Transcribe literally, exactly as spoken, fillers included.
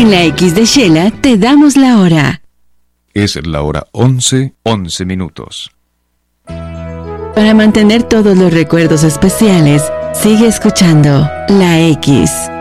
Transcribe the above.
En la X de Shela te damos la hora. Es la hora once, once minutos. Para mantener todos los recuerdos especiales, sigue escuchando La X.